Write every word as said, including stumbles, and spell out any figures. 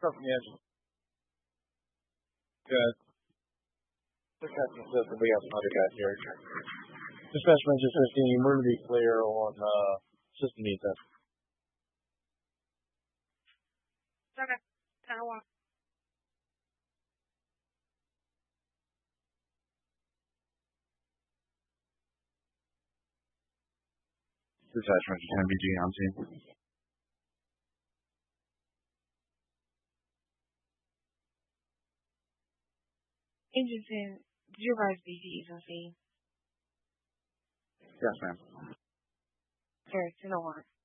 From the edge. Good. Dispatchment system, we have another guy here. Dispatchment just fifteen, emergency flare on uh, system defense. Okay, ten oh one. Dispatchment ten B G on scene. Agency, did you guys B Cs on scene? Yes, ma'am. Sure, ten oh one.